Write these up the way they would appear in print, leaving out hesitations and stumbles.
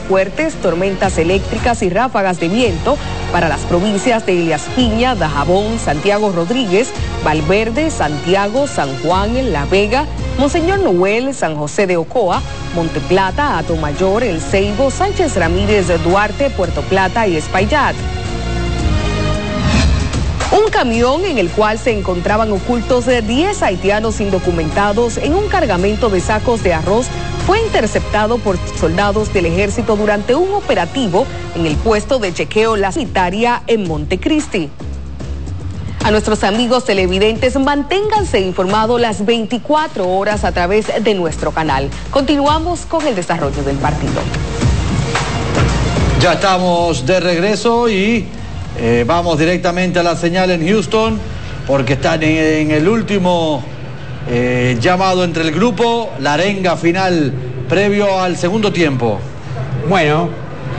fuertes tormentas eléctricas y ráfagas de viento para las provincias de Elías Piña, Dajabón, Santiago Rodríguez, Valverde, Santiago, San Juan, La Vega, Monseñor Noel, San José de Ocoa, Monteplata, Atomayor, El Ceibo, Sánchez Ramírez de Duarte, Puerto Plata y Espaillat. Un camión en el cual se encontraban ocultos 10 haitianos indocumentados en un cargamento de sacos de arroz fue interceptado por soldados del ejército durante un operativo en el puesto de chequeo La Sanitaria en Montecristi. A nuestros amigos televidentes, manténganse informados las 24 horas a través de nuestro canal. Continuamos con el desarrollo del partido. Ya estamos de regreso y vamos directamente a la señal en Houston porque están en el último llamado entre el grupo, la arenga final previo al segundo tiempo. Bueno,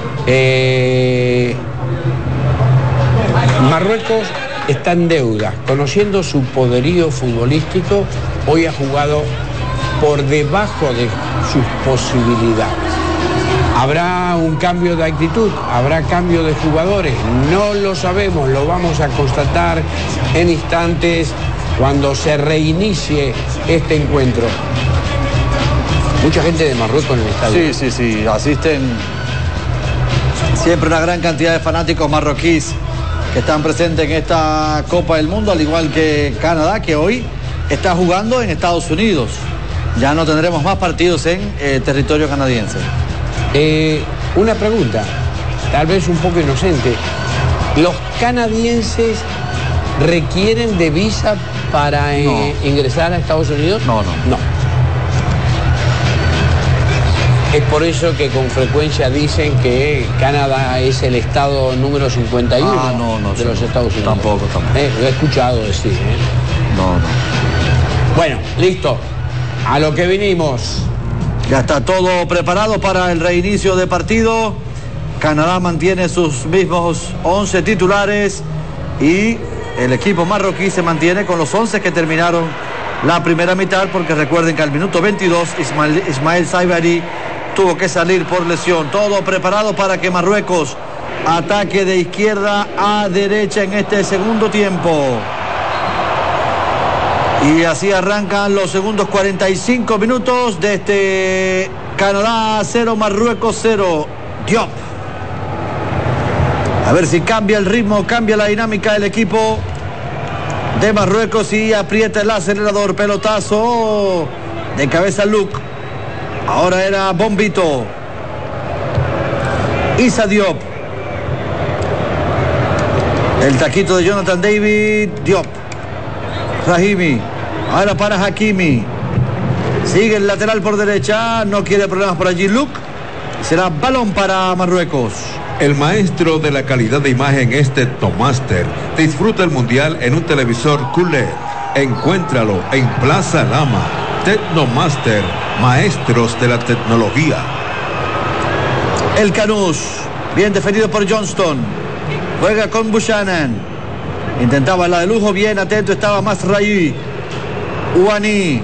Marruecos está en deuda, conociendo su poderío futbolístico, hoy ha jugado por debajo de sus posibilidades. ¿Habrá un cambio de actitud? ¿Habrá cambio de jugadores? No lo sabemos, lo vamos a constatar en instantes cuando se reinicie este encuentro. Mucha gente de Marruecos en el estadio. Sí, asisten siempre una gran cantidad de fanáticos marroquíes que están presentes en esta Copa del Mundo, al igual que Canadá, que hoy está jugando en Estados Unidos. Ya no tendremos más partidos en territorio canadiense. Una pregunta, tal vez un poco inocente. ¿Los canadienses requieren de visa para ingresar a Estados Unidos? No. Es por eso que con frecuencia dicen que Canadá es el estado número 51 de los Estados Unidos. Tampoco. Lo he escuchado decir. No. Bueno, listo. A lo que vinimos. Ya está todo preparado para el reinicio de partido. Canadá mantiene sus mismos 11 titulares y el equipo marroquí se mantiene con los 11 que terminaron la primera mitad, porque recuerden que al minuto 22 Ismael Saibari tuvo que salir por lesión. Todo preparado para que Marruecos ataque de izquierda a derecha en este segundo tiempo. Y así arrancan los segundos 45 minutos de este Canadá 0, Marruecos 0. Diop. A ver si cambia el ritmo, cambia la dinámica del equipo de Marruecos y aprieta el acelerador. Pelotazo de cabeza Luke. Ahora era Bombito. Issa Diop. El taquito de Jonathan David. Diop. Rahimi. Ahora para Hakimi. Sigue el lateral por derecha. No quiere problemas por allí Luke. Será balón para Marruecos. El maestro de la calidad de imagen es Tecnomaster. Disfruta el mundial en un televisor QLED. Encuéntralo en Plaza Lama. Tecnomaster, maestros de la tecnología. El Canús, bien defendido por Johnston. Juega con Buchanan. Intentaba la de lujo, bien atento estaba Masraoui. Ouani.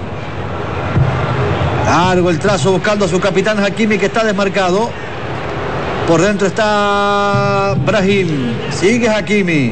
Largo el trazo buscando a su capitán Hakimi, que está desmarcado. Por dentro está Brahim. Sigue Hakimi.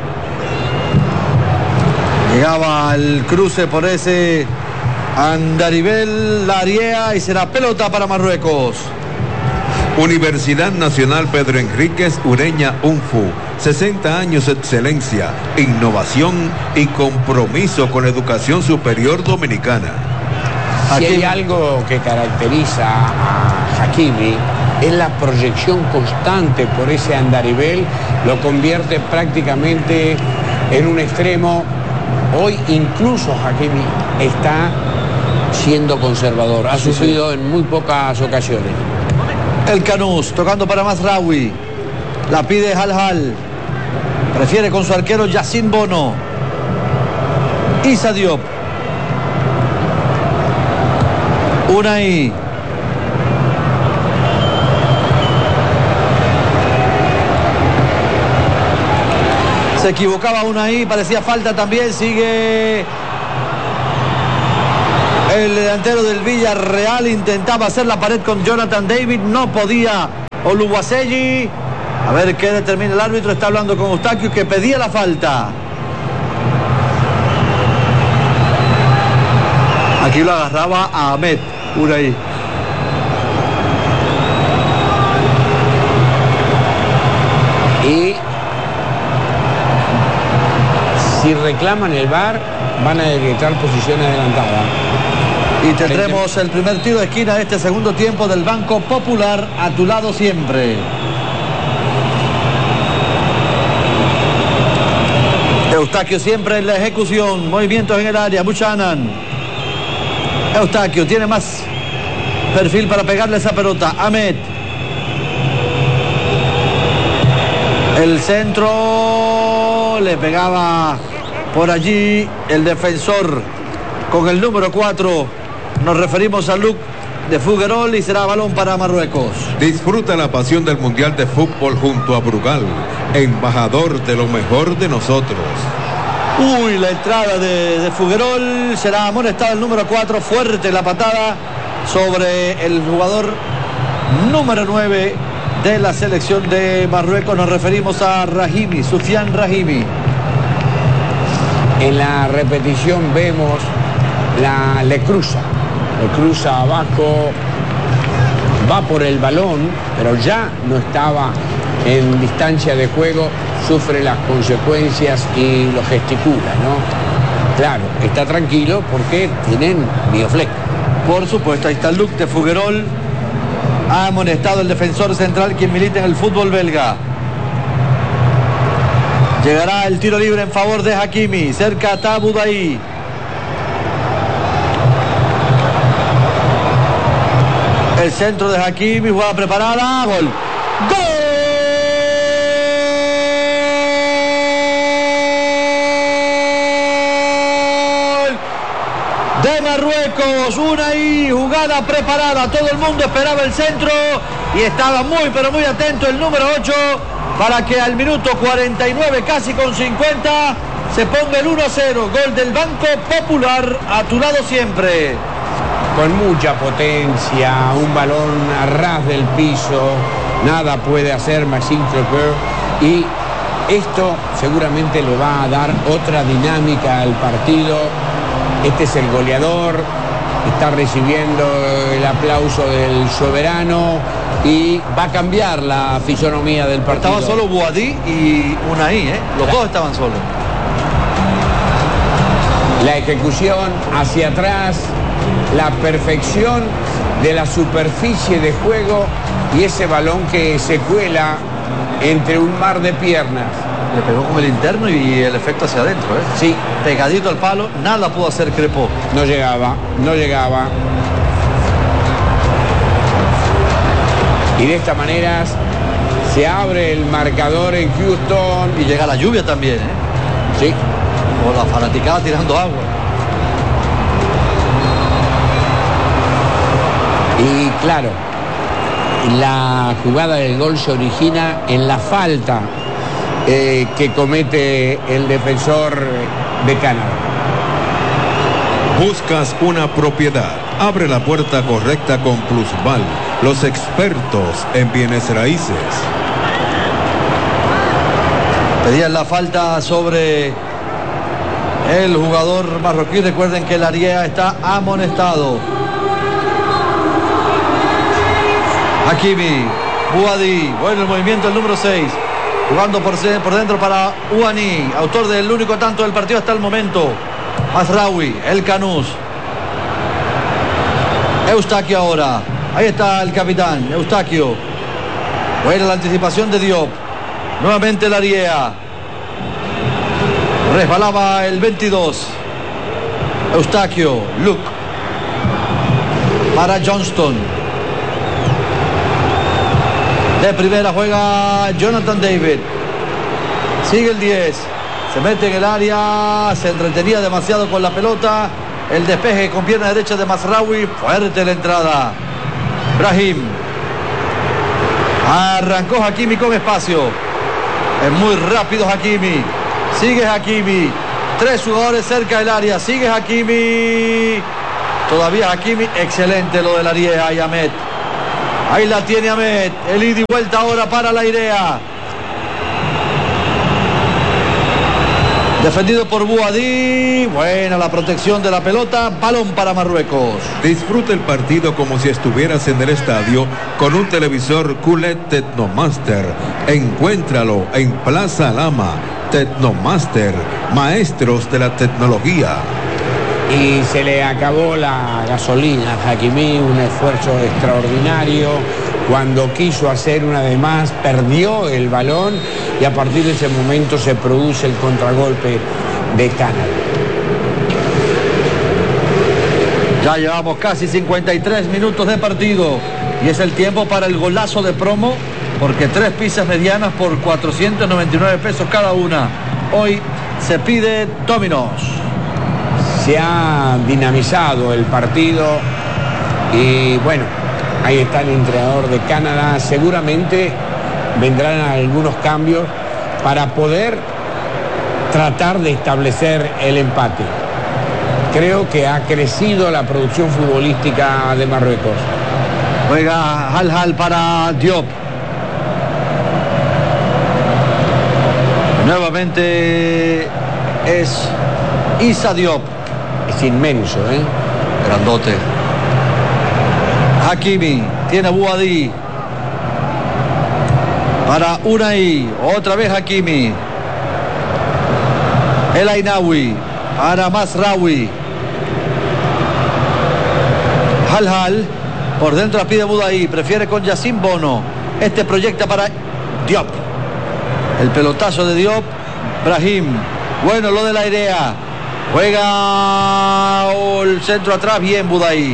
Llegaba al cruce por ese Andaribel Lariea y será pelota para Marruecos. Universidad Nacional Pedro Enríquez Ureña UNFU. 60 años de excelencia, innovación y compromiso con la educación superior dominicana. Si hay algo que caracteriza a Hakimi, es la proyección constante por ese andarivel, lo convierte prácticamente en un extremo. Hoy incluso Hakimi está siendo conservador, ha sufrido en muy pocas ocasiones. El Canús tocando para Masraoui, la pide Hal, prefiere con su arquero Yacine Bono. Issa Diop. Unai. Se equivocaba Unai, parecía falta también, sigue el delantero del Villarreal, intentaba hacer la pared con Jonathan David, no podía Oluwaseyi. A ver qué determina el árbitro. Está hablando con Eustaquio, que pedía la falta. Aquí lo agarraba a Ahmed Unai. Y si reclaman el VAR, van a decretar posición adelantada. Y tendremos el primer tiro de esquina de este segundo tiempo del Banco Popular. A tu lado siempre. Eustaquio siempre en la ejecución. Movimientos en el área. Buchanan. Eustaquio tiene más perfil para pegarle esa pelota. Ahmed. El centro. Le pegaba por allí el defensor con el número 4. Nos referimos a Luc de Figuerol y será balón para Marruecos. Disfruta la pasión del Mundial de Fútbol junto a Brugal, embajador de lo mejor de nosotros. Uy, la entrada de Figuerol. Será amonestado el número 4. Fuerte la patada sobre el jugador número 9 de la selección de Marruecos. Nos referimos a Rahimi, Soufiane Rahimi. En la repetición vemos le cruza abajo, va por el balón, pero ya no estaba en distancia de juego, sufre las consecuencias y lo gesticula, ¿no? Claro, está tranquilo porque tienen Biofleck. Por supuesto, ahí está Luc de Figuerol. Ha amonestado el defensor central, quien milita en el fútbol belga. Llegará el tiro libre en favor de Hakimi. Cerca está Budai. El centro de Hakimi, jugada preparada, gol. ¡Gol! De Marruecos, Unai, jugada preparada, todo el mundo esperaba el centro y estaba muy pero muy atento el número 8 para que al minuto 49, casi con 50, se ponga el 1-0, gol del Banco Popular. A tu lado siempre. Con mucha potencia, un balón a ras del piso, nada puede hacer Maxime Troqueur, y esto seguramente le va a dar otra dinámica al partido. Este es el goleador, está recibiendo el aplauso del soberano y va a cambiar la fisonomía del partido. Estaba solo Boadí y Unai, los dos estaban solos. La ejecución hacia atrás, la perfección de la superficie de juego y ese balón que se cuela entre un mar de piernas. Le pegó con el interno y el efecto hacia adentro, Sí. Pegadito al palo, nada pudo hacer Crepó. No llegaba. Y de esta manera se abre el marcador en Houston. Y llega la lluvia también, Sí. O la fanaticada tirando agua. Y claro, la jugada del gol se origina en la falta que comete el defensor de Canadá. Buscas una propiedad. Abre la puerta correcta con Plusval, los expertos en bienes raíces. Pedían la falta sobre el jugador marroquí. Recuerden que el Ariea está amonestado. Hakimi, Boadí, bueno el movimiento del número 6, jugando por dentro para Ouani, autor del único tanto del partido hasta el momento. Mazraoui, el Canús. Eustaquio ahora, ahí está el capitán, Eustaquio. Buena la anticipación de Diop. Nuevamente el Ariea. Resbalaba el 22. Eustaquio, Luc. Para Johnston. De primera juega Jonathan David. Sigue el 10. Se mete en el área. Se entretenía demasiado con la pelota. El despeje con pierna derecha de Mazraoui. Fuerte la entrada. Brahim. Arrancó Hakimi con espacio. Es muy rápido Hakimi. Sigue Hakimi. 3 jugadores cerca del área. Sigue Hakimi. Todavía Hakimi. Excelente lo del Ariea y Ahmed. Ahí la tiene Ahmed. El ida y vuelta ahora para la idea. Defendido por Bouhaddi. Buena la protección de la pelota. Balón para Marruecos. Disfruta el partido como si estuvieras en el estadio con un televisor QLED Tecnomaster. Encuéntralo en Plaza Lama. Tecnomaster, maestros de la tecnología. Y se le acabó la gasolina a Hakimi, un esfuerzo extraordinario. Cuando quiso hacer una de más, perdió el balón y a partir de ese momento se produce el contragolpe de Canadá. Ya llevamos casi 53 minutos de partido y es el tiempo para el golazo de promo, porque 3 pizzas medianas por 499 pesos cada una. Hoy se pide Domino's. Se ha dinamizado el partido y bueno, ahí está el entrenador de Canadá. Seguramente vendrán algunos cambios para poder tratar de establecer el empate. Creo que ha crecido la producción futbolística de Marruecos. Juega Hal para Diop. Nuevamente es Issa Diop. Es inmenso, Grandote. Hakimi, tiene Bouhaddi. Para Unai, otra vez Hakimi. El Ainawi, para Masraoui. Hal, por dentro la pide Bouhaddi, prefiere con Yacine Bono. Este proyecta para Diop. El pelotazo de Diop. Brahim, bueno lo de la idea. Juega el centro atrás, bien Bouhaddi.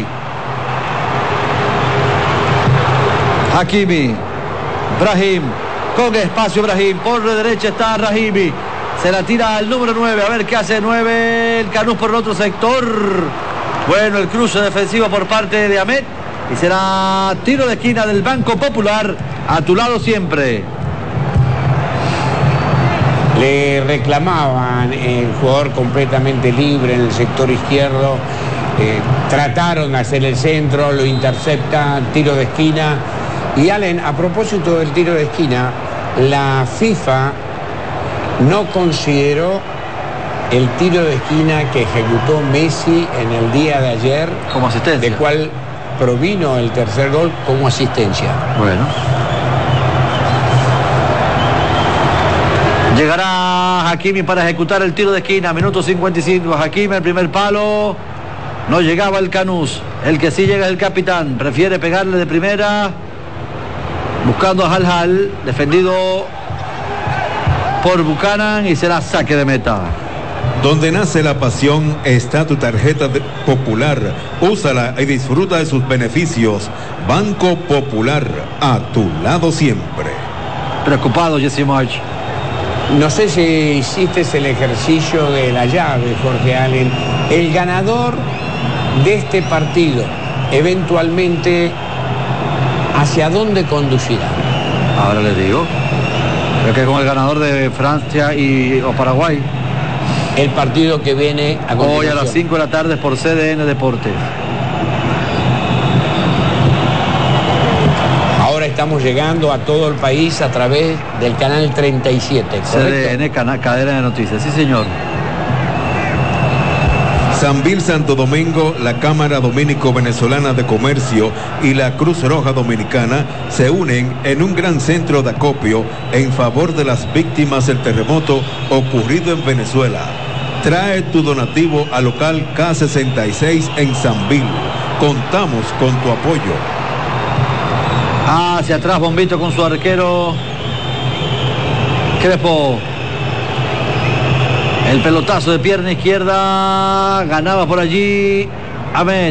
Hakimi, Brahim, con espacio Brahim, por la derecha está Rahimi, se la tira al número 9, a ver qué hace 9, el Canús por el otro sector. Bueno, el cruce defensivo por parte de Ahmed y será tiro de esquina del Banco Popular, a tu lado siempre. Le reclamaban el jugador completamente libre en el sector izquierdo, trataron de hacer el centro, lo interceptan, tiro de esquina. Y Allen, a propósito del tiro de esquina, la FIFA no consideró el tiro de esquina que ejecutó Messi en el día de ayer, como asistencia, de cual provino el tercer gol, como asistencia. Bueno. Llegará Hakimi para ejecutar el tiro de esquina, minuto 55. Hakimi, el primer palo. No llegaba el Canús. El que sí llega es el capitán. Prefiere pegarle de primera. Buscando a Hal, defendido por Buchanan y será saque de meta. Donde nace la pasión está tu tarjeta Popular. Úsala y disfruta de sus beneficios. Banco Popular, a tu lado siempre. Preocupado Jesse March. No sé si hiciste el ejercicio de la llave, Jorge Allen. El ganador de este partido, eventualmente, ¿hacia dónde conducirá? Ahora les digo. Creo que con el ganador de Francia o Paraguay. El partido que viene a continuación. Hoy a las 5 de la tarde por CDN Deportes. Ahora estamos llegando a todo el país a través del canal 37, ¿correcto? CDN, cadena de noticias, sí señor. Sambil Santo Domingo, la Cámara Dominico-Venezolana de Comercio y la Cruz Roja Dominicana se unen en un gran centro de acopio en favor de las víctimas del terremoto ocurrido en Venezuela. Trae tu donativo al local K66 en Sambil. Contamos con tu apoyo. Hacia atrás Bombito con su arquero Crespo. El pelotazo de pierna izquierda. Ganaba por allí Ahmed.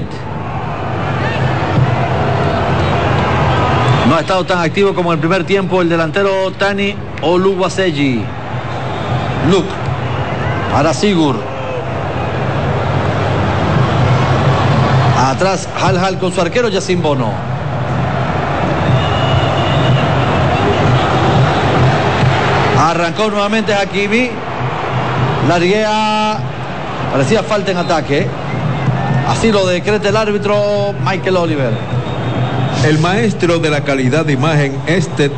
No ha estado tan activo como el primer tiempo el delantero Tani Oluwaseyi. Luke para Sigur. Atrás Hal con su arquero Yacine Bono. Arrancó nuevamente Hakimi. Larguea. Parecía falta en ataque. Así lo decreta el árbitro Michael Oliver. El maestro de la calidad de imagen es